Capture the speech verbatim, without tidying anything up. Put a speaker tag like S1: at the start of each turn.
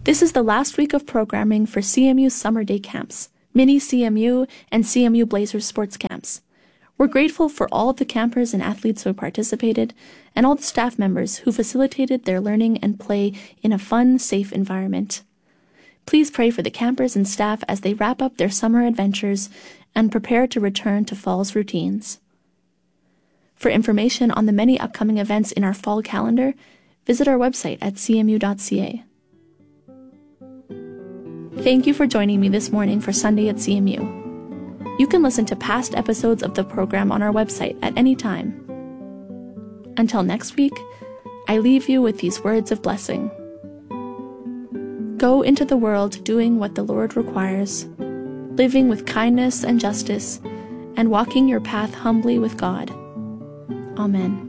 S1: This is the last week of programming for C M U Summer Day Camps, Mini C M U, and C M U Blazers Sports Camps. We're grateful for all of the campers and athletes who participated, and all the staff members who facilitated their learning and play in a fun, safe environment. Please pray for the campers and staff as they wrap up their summer adventures and prepare to return to fall's routines. For information on the many upcoming events in our fall calendar, visit our website at c m u dot c a. Thank you for joining me this morning for Sunday at C M U. You can listen to past episodes of the program on our website at any time. Until next week, I leave you with these words of blessing. Go into the world doing what the Lord requires, living with kindness and justice, and walking your path humbly with God. Amen.